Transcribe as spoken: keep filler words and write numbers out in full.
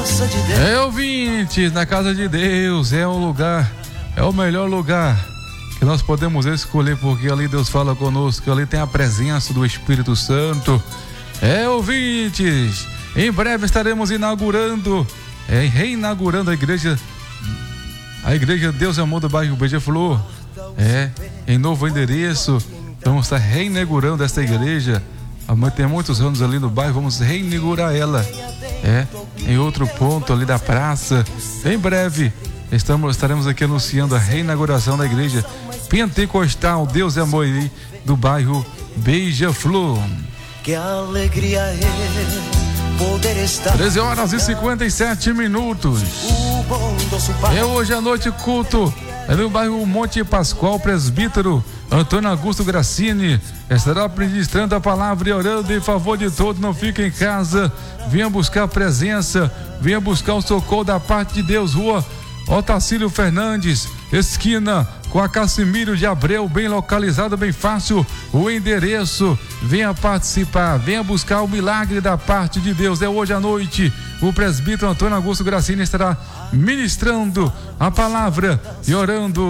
É, ouvintes, na casa de Deus é um lugar, é o melhor lugar que nós podemos escolher, porque ali Deus fala conosco, ali tem a presença do Espírito Santo. É, ouvintes, em breve estaremos inaugurando, é, reinaugurando a igreja, a igreja Deus é Amor do bairro Beija-Flor, é, em novo endereço. Vamos estar reinaugurando esta igreja. Tem muitos anos ali no bairro, vamos reinaugurar ela, é, em outro ponto ali da praça. Em breve estamos, estaremos aqui anunciando a reinauguração da igreja Pentecostal Deus é Amor do bairro Beija-Flor. Que alegria é poder estar. treze horas e cinquenta e sete minutos. É hoje à noite culto é no bairro Monte Pascoal. Presbítero Antônio Augusto Grassini estará ministrando a palavra e orando em favor de todos. Não fique em casa, venha buscar a presença, venha buscar o socorro da parte de Deus. Rua Otacílio Fernandes, esquina com a Cassimiro de Abreu, bem localizado, bem fácil o endereço. Venha participar, venha buscar o milagre da parte de Deus. É hoje à noite, o presbítero Antônio Augusto Grassini estará ministrando a palavra e orando